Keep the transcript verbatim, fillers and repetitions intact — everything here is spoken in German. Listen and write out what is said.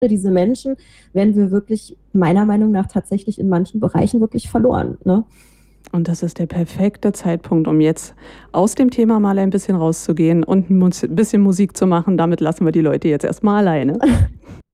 diese Menschen werden wir wirklich meiner Meinung nach tatsächlich in manchen Bereichen wirklich verloren, ne? Und das ist der perfekte Zeitpunkt, um jetzt aus dem Thema mal ein bisschen rauszugehen und 'n Mus bisschen Musik zu machen. Damit lassen wir die Leute jetzt erst mal alleine.